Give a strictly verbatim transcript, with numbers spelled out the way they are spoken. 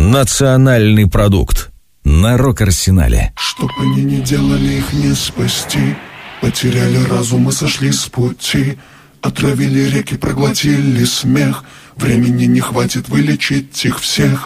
Национальный продукт на Рок-Арсенале. Чтоб они не делали, их не спасти. Потеряли разум и сошли с пути. Отравили реки, проглотили смех. Времени не хватит вылечить их всех.